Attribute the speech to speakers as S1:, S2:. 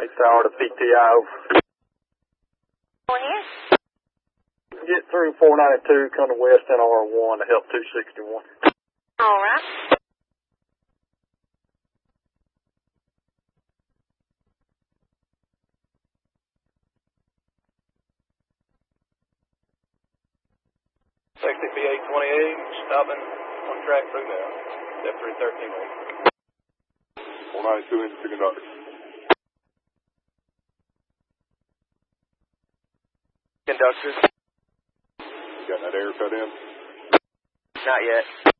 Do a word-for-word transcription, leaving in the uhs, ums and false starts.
S1: Tower to P T I over.
S2: On here?
S1: Get through four ninety-two, come to west N R one to help two sixty-one.
S2: All right.
S1: sixty P eight twenty-eight, stopping on track through now. Step three thirteen. four ninety-two into the conductor.
S3: Conductor.
S1: You got that air cut in?
S3: Not yet.